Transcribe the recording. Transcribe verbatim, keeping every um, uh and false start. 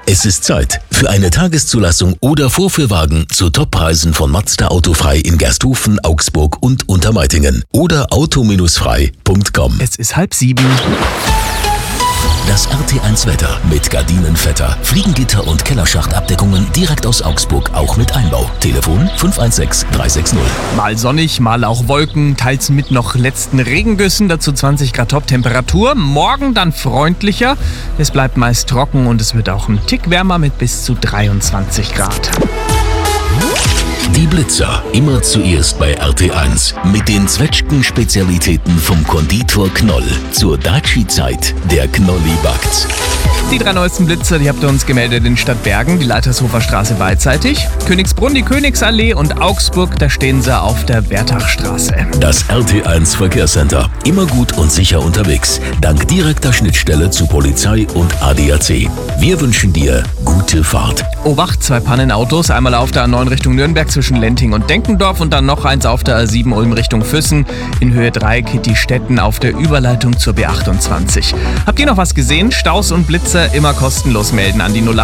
Es ist Zeit für eine Tageszulassung oder Vorführwagen zu Toppreisen von Mazda Autofrei in Gersthofen, Augsburg und Untermeitingen oder auto frei punkt com. Es ist halb sieben. Das R T eins Wetter mit Gardinenvetter, Fliegengitter und Kellerschachtabdeckungen direkt aus Augsburg, auch mit Einbau. Telefon fünf eins sechs drei sechs null. Mal sonnig, mal auch Wolken, teils mit noch letzten Regengüssen, dazu zwanzig Grad Top-Temperatur. Morgen dann freundlicher, es bleibt meist trocken und es wird auch ein Tick wärmer mit bis zu dreiundzwanzig Grad. Die Blitzer, immer zuerst bei R T eins. Mit den Zwetschgen-Spezialitäten vom Konditor Knoll. Zur Daci-Zeit, der Knolli backt's. Die drei neuesten Blitzer, die habt ihr uns gemeldet in Stadtbergen, die Leitershofer Straße beidseitig. Königsbrunn, die Königsallee und Augsburg, da stehen sie auf der Wertachstraße. Das R T eins Verkehrscenter. Immer gut und sicher unterwegs. Dank direkter Schnittstelle zu Polizei und A D A C. Wir wünschen dir gute Fahrt. Obacht, zwei Pannenautos, einmal auf der A neun Richtung Nürnberg zwischen Lenting und Denkendorf und dann noch eins auf der A sieben Ulm Richtung Füssen. In Höhe drei Kitty-Stetten auf der Überleitung zur B achtundzwanzig. Habt ihr noch was gesehen? Staus und Blitzer immer kostenlos melden an die null